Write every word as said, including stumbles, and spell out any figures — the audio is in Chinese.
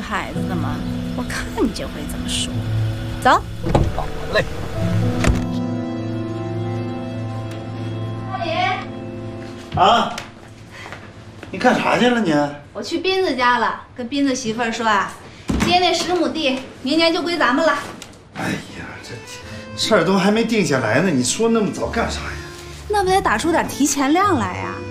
孩子的吗？我看你就会这么说。走。 好嘞。 大爷。 啊。你干啥去了你？ 我去斌子家了，跟斌子媳妇儿说啊，接那十亩地，明年就归咱们了。 哎呀，这事儿都还没定下来呢，你说那么早干啥呀？ 那不得打出点提前量来呀？